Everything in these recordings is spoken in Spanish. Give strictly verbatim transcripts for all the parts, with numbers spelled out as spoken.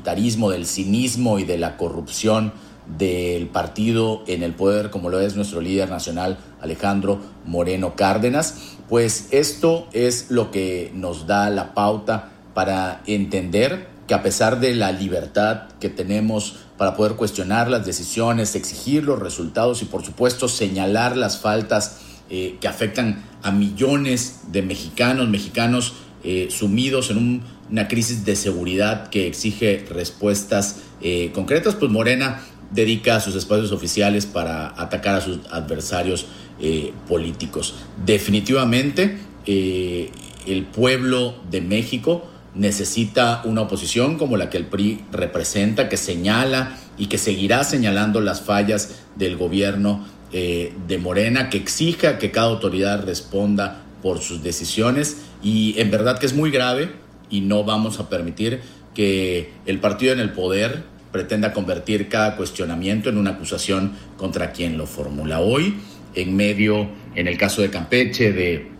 autoritarismo, del cinismo y de la corrupción del partido en el poder, como lo es nuestro líder nacional Alejandro Moreno Cárdenas, pues esto es lo que nos da la pauta para entender que a pesar de la libertad que tenemos para poder cuestionar las decisiones, exigir los resultados y por supuesto señalar las faltas eh, que afectan a millones de mexicanos, mexicanos eh, sumidos en un, una crisis de seguridad que exige respuestas eh, concretas, pues Morena dedica sus espacios oficiales para atacar a sus adversarios eh, políticos. Definitivamente, eh, el pueblo de México necesita una oposición como la que el P R I representa, que señala y que seguirá señalando las fallas del gobierno eh, de Morena, que exija que cada autoridad responda por sus decisiones, y en verdad que es muy grave y no vamos a permitir que el partido en el poder pretenda convertir cada cuestionamiento en una acusación contra quien lo formula. Hoy, en medio, en el caso de Campeche, de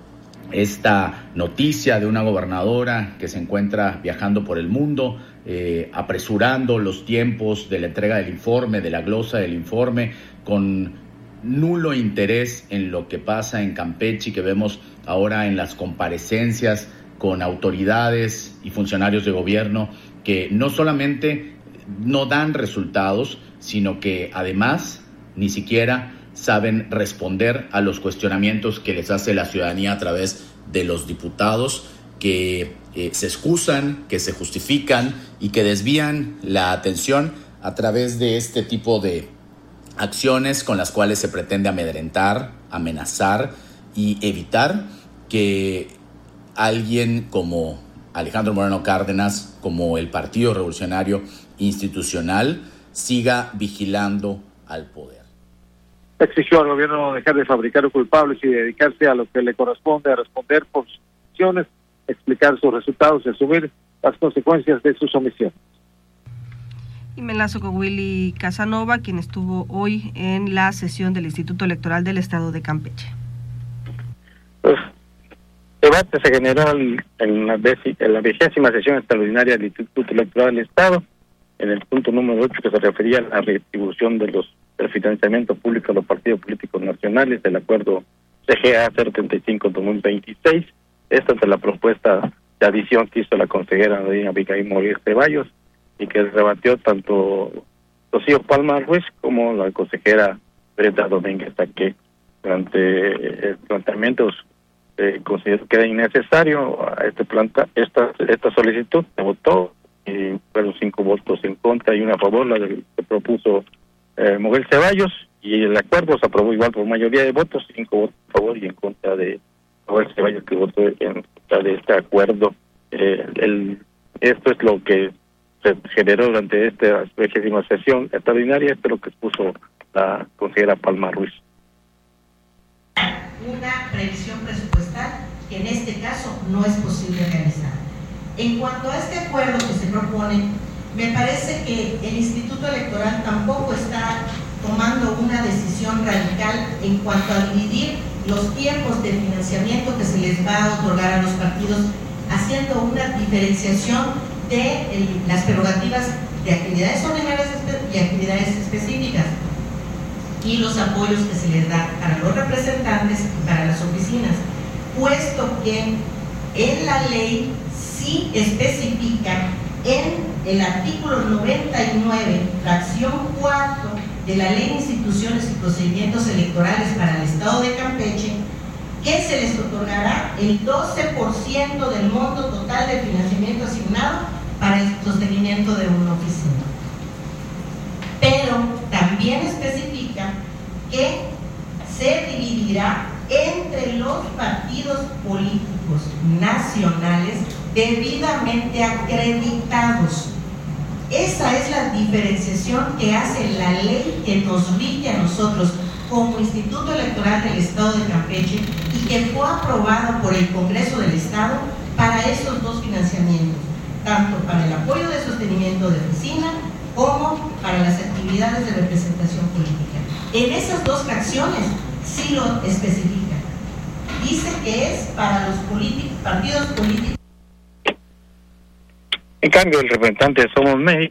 esta noticia de una gobernadora que se encuentra viajando por el mundo, eh, apresurando los tiempos de la entrega del informe, de la glosa del informe, con nulo interés en lo que pasa en Campeche y que vemos ahora en las comparecencias con autoridades y funcionarios de gobierno que no solamente no dan resultados, sino que además ni siquiera saben responder a los cuestionamientos que les hace la ciudadanía a través de los diputados, que eh, se excusan, que se justifican y que desvían la atención a través de este tipo de acciones con las cuales se pretende amedrentar, amenazar y evitar que alguien como Alejandro Moreno Cárdenas, como el Partido Revolucionario Institucional, siga vigilando al poder. Exigió al gobierno dejar de fabricar culpables y dedicarse a lo que le corresponde, a responder por sus acciones, explicar sus resultados y asumir las consecuencias de sus omisiones. Y me enlazo con Willy Casanova, quien estuvo hoy en la sesión del Instituto Electoral del Estado de Campeche. Pues, el debate se generó en, en, la, en la vigésima sesión extraordinaria del Instituto Electoral del Estado, en el punto número ocho, que se refería a la redistribución de los del financiamiento público a los partidos políticos nacionales del acuerdo C G A setenta y cinco dos mil veintiséis. Esta es la propuesta de adición que hizo la consejera doña Abigail Moriel Ceballos y que rebatió tanto Rocío Palma Ruiz como la consejera Brenda Domínguez Taqué. Durante el planteamiento eh, consideró que era innecesario a este planta esta esta solicitud, se votó y fueron cinco votos en contra y una a favor, la del que propuso Eh, Miguel Ceballos, y el acuerdo se aprobó igual por mayoría de votos, cinco votos a favor y en contra de Miguel Ceballos, que votó en contra de este acuerdo. Eh, el, esto es lo que se generó durante esta vigésima sesión extraordinaria, esto es lo que expuso la consejera Palma Ruiz. Una previsión presupuestal que en este caso no es posible realizar. En cuanto a este acuerdo que se propone, me parece que el Instituto Electoral tampoco está tomando una decisión radical en cuanto a dividir los tiempos de financiamiento que se les va a otorgar a los partidos, haciendo una diferenciación de el, las prerrogativas de actividades ordinarias y actividades específicas y los apoyos que se les da para los representantes y para las oficinas, puesto que en la ley sí especifica en el artículo noventa y nueve, fracción cuatro de la Ley de Instituciones y Procedimientos Electorales para el Estado de Campeche, que se les otorgará el doce por ciento del monto total de financiamiento asignado para el sostenimiento de una oficina. Pero también especifica que se dividirá entre los partidos políticos nacionales debidamente acreditados. Esa es la diferenciación que hace la ley que nos rige a nosotros como Instituto Electoral del Estado de Campeche y que fue aprobado por el Congreso del Estado para estos dos financiamientos, tanto para el apoyo de sostenimiento de oficina como para las actividades de representación política. En esas dos fracciones sí lo especifica. Dice que es para los políticos, partidos políticos. En cambio, el representante de Somos México